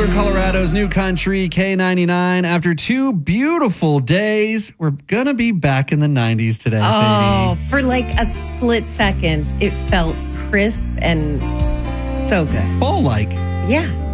Northern Colorado's New Country, K99. After 2 beautiful days, we're going to be back in the 90s today, Sadie. For like a split second, it felt crisp and so good. Fall-like. Yeah.